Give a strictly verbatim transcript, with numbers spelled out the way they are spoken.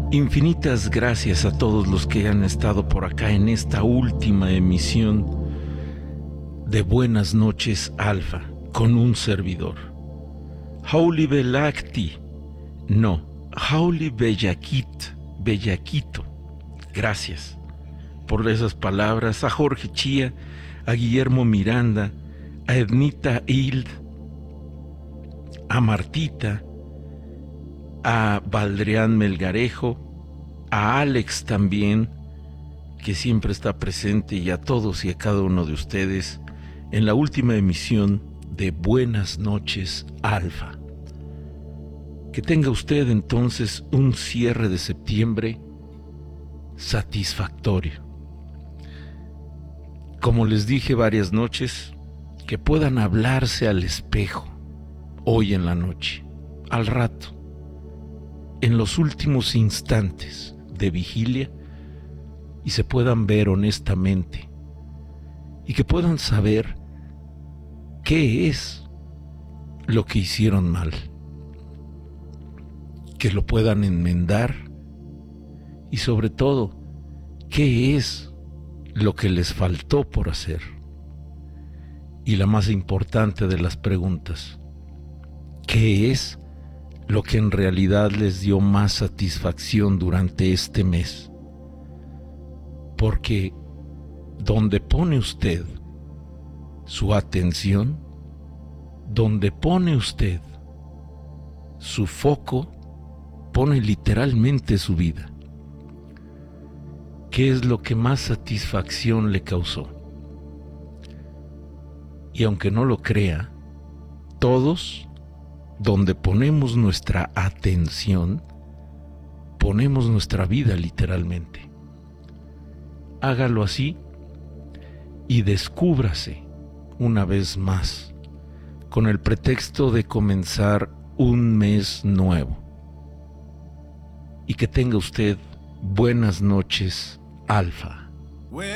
Infinitas gracias a todos los que han estado por acá en esta última emisión de Buenas noches Alfa con un servidor. Hauli Belacti, no, Hauli Bellaquit, Bellaquito. Gracias por esas palabras a Jorge Chía, a Guillermo Miranda, a Ednita Hild, a Martita, a Valdrián Melgarejo, a Alex también, que siempre está presente, y a todos y a cada uno de ustedes en la última emisión de Buenas noches Alfa. Que tenga usted entonces un cierre de septiembre satisfactorio. Como les dije varias noches, que puedan hablarse al espejo hoy en la noche, al rato, en los últimos instantes de vigilia, y se puedan ver honestamente y que puedan saber qué es lo que hicieron mal, que lo puedan enmendar y sobre todo qué es lo que les faltó por hacer. Y la más importante de las preguntas, ¿qué es lo que en realidad les dio más satisfacción durante este mes? Porque donde pone usted su atención, donde pone usted su foco, pone literalmente su vida. ¿Qué es lo que más satisfacción le causó? Y aunque no lo crea, todos, donde ponemos nuestra atención, ponemos nuestra vida literalmente. Hágalo así y descúbrase una vez más, con el pretexto de comenzar un mes nuevo. Y que tenga usted buenas noches, Alfa.